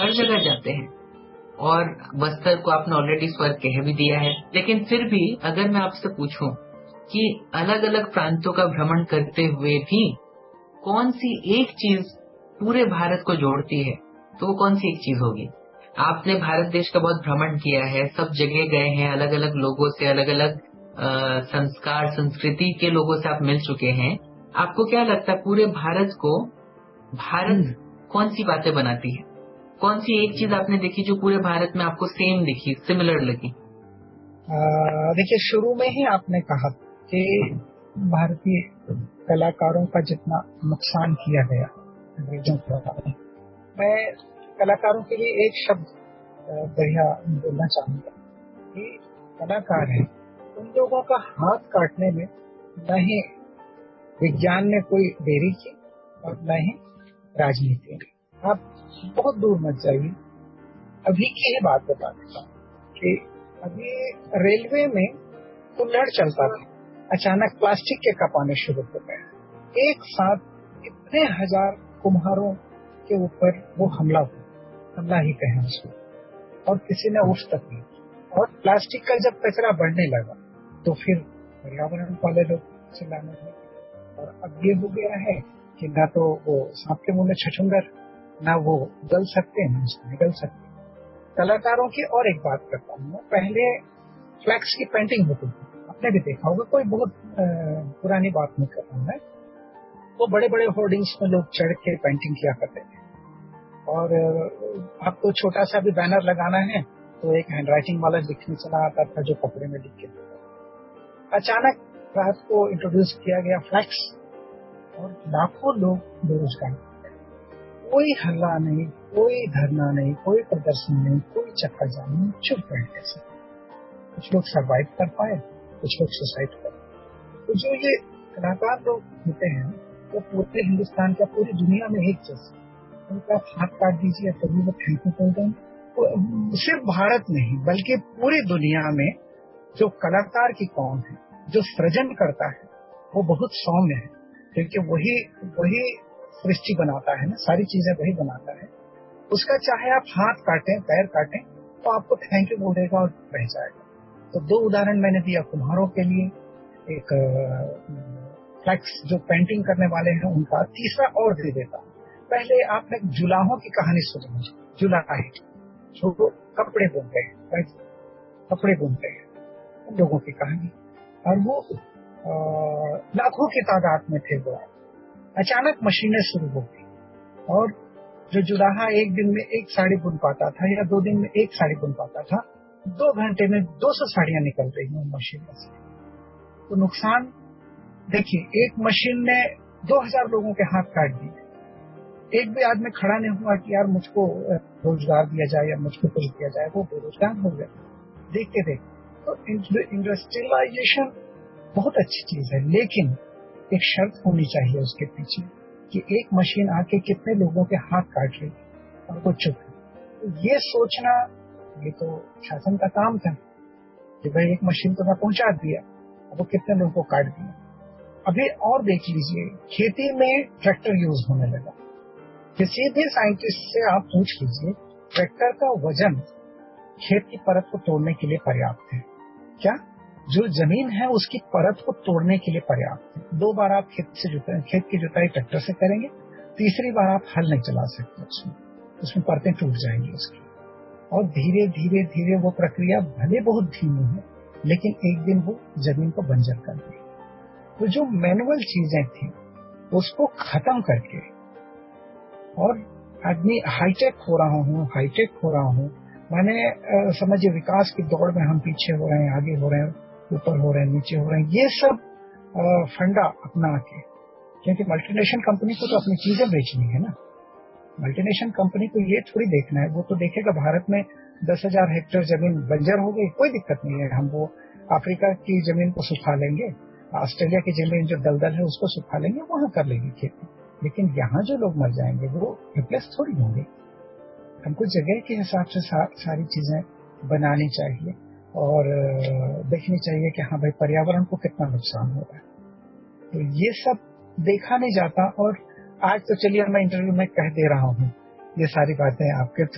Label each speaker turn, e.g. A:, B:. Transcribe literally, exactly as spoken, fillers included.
A: हर जगह जाते हैं, और बस्तर को आपने ऑलरेडी स्वर्ग कह भी दिया है। लेकिन फिर भी अगर मैं आपसे पूछूं कि अलग अलग प्रांतों का भ्रमण करते हुए भी कौन सी एक चीज पूरे भारत को जोड़ती है, तो वो कौन सी एक चीज होगी? आपने भारत देश का बहुत भ्रमण किया है, सब जगह गए हैं, अलग अलग लोगों से, अलग अलग संस्कार संस्कृति के लोगों से आप मिल चुके हैं। आपको क्या लगता है पूरे भारत को भारत कौन सी बातें बनाती है? कौन सी एक चीज आपने देखी जो पूरे भारत में आपको सेम दिखी, सिमिलर लगी?
B: देखिए, शुरू में ही आपने कहा कि भारतीय कलाकारों का जितना नुकसान किया गया अंग्रेजों द्वारा, मैं कलाकारों के लिए एक शब्द बढ़िया बोलना चाहूंगा कि कलाकार है, उन लोगों का हाथ काटने में न ही विज्ञान ने कोई देरी की और न ही राजनीति ने। आप बहुत दूर मत जाइए, अभी की ही बात बता देता हूँ कि अभी रेलवे में कुल्हड़ चलता था, अचानक प्लास्टिक के कप आने शुरू हो गए। एक साथ इतने हजार कुम्हारों के ऊपर वो हमला हुआ, हमला ही कहें उसको, और किसी ने उठ तक नहीं। और प्लास्टिक का जब कचरा बढ़ने लगा तो फिर पर्यावरण वाले लोग चिल्लाने लगे, और अब ये हो गया है कि ना तो वो सांप के मुंह में छछूंदर, ना वो गल सकते हैं, ना निगल सकते। कलाकारों की और एक बात करता हूँ, पहले फ्लैक्स की पेंटिंग होती थी, आपने भी देखा होगा, कोई बहुत पुरानी बात नहीं कर रहा हूँ मैं। वो बड़े बड़े होर्डिंग्स में लोग चढ़ के पेंटिंग किया करते थे, और आपको छोटा सा भी बैनर लगाना है तो एक हैंडराइटिंग वाला लिखने चला आता था जो कपड़े में लिख के देता। अचानक रात को इंट्रोड्यूस किया गया फ्लैक्स, और लाखों लोग बेरोजगार, कोई हल्ला नहीं, कोई धरना नहीं, कोई प्रदर्शन नहीं, कोई चक्का जाम नहीं, चुप बैठे से। कुछ लोग सरवाइव कर पाए, कुछ लोग सुसाइड कर पाए। तो जो ये कलाकार लोग होते हैं वो पूरे हिंदुस्तान का, पूरी दुनिया में एक जैसे, उनका हाथ काट दीजिए तभी वो थैंक यू बोलते हैं। तो सिर्फ भारत नहीं बल्कि पूरी दुनिया में जो कलाकार की कौन है, जो सृजन करता है, वो बहुत सौम्य है, क्योंकि वही वही सृष्टि बनाता है ना, सारी चीजें वही बनाता है। उसका चाहे आप हाथ काटें, पैर काटें, तो आपको थैंक यू बोलेगा और रह जाएगा। तो दो उदाहरण मैंने दिया कुम्हारों के लिए, एक फ्लैक्स जो पेंटिंग करने वाले हैं उनका, तीसरा और दे देता हूँ। पहले आपने जुलाहों की कहानी सुनी होगी, जुलाहे जो कपड़े बुनते हैं, कपड़े बुनते हैं, उन लोगों की कहानी। और वो लाखों की तादाद में थे। वो अचानक मशीनें शुरू हो गई, और जो जुलाहा एक दिन में एक साड़ी बुन पाता था या दो दिन में एक साड़ी बुन पाता था, दो घंटे में दो सौ साड़ियां निकल रही हैं मशीन में से। तो नुकसान देखिए, एक मशीन ने दो हजार लोगों के हाथ काट दिए। एक भी आदमी खड़ा नहीं हुआ कि यार मुझको रोजगार दिया जाए या मुझको कुछ दिया जाए, वो बेरोजगार हो गया देखते देखते। तो इंडस्ट्रियलाइजेशन बहुत अच्छी चीज है, लेकिन एक शर्त होनी चाहिए उसके पीछे कि एक मशीन आके कितने लोगों के हाथ काट रही और वो चुप है। तो ये सोचना, ये तो शासन का काम था कि भाई एक मशीन तो मैं पहुंचा दिया, वो कितने लोगों को काट दिया। अभी और देख लीजिए, खेती में ट्रैक्टर यूज होने लगा। किसी भी साइंटिस्ट से आप पूछ लीजिए, ट्रैक्टर का वजन खेत की परत को तोड़ने के लिए पर्याप्त है क्या? जो जमीन है उसकी परत को तोड़ने के लिए पर्याप्त है। दो बार आप खेत से जुताई खेत की जुताई ट्रैक्टर से करेंगे, तीसरी बार आप हल नहीं चला सकते उसमें, उसमें परतें टूट जाएंगी उसकी। और धीरे धीरे धीरे वो प्रक्रिया भले बहुत धीमी है, लेकिन एक दिन वो जमीन को बंजर कर देगी। तो जो मैनुअल चीजें थी उसको खत्म करके, और आदमी हाईटेक हो रहा हूँ हाईटेक हो रहा हूँ मैंने समझिए विकास की दौड़ में हम पीछे हो रहे हैं, आगे हो रहे हैं, ऊपर हो रहे हैं, नीचे हो रहे हैं, ये सब आ, फंडा अपना के, क्योंकि मल्टीनेशनल कंपनी को तो अपनी चीजें बेचनी है ना। मल्टीनेशनल कंपनी को ये थोड़ी देखना है, वो तो देखेगा भारत में दस हजार हेक्टेयर जमीन बंजर हो गई, कोई दिक्कत नहीं है, हम वो अफ्रीका की जमीन को सुखा लेंगे, ऑस्ट्रेलिया की जमीन जो दलदल है उसको सुखा लेंगे, वहां कर लेंगे खेती। लेकिन यहाँ जो लोग मर जाएंगे वो रिप्लेस थोड़ी होंगे। हमको जगह के हिसाब से सा, सारी चीजें बनानी चाहिए और देखनी चाहिए कि हाँ भाई पर्यावरण को कितना नुकसान हो रहा है। तो ये सब देखा नहीं जाता। और आज तो चलिए मैं इंटरव्यू में कह दे रहा हूँ ये सारी बातें आपके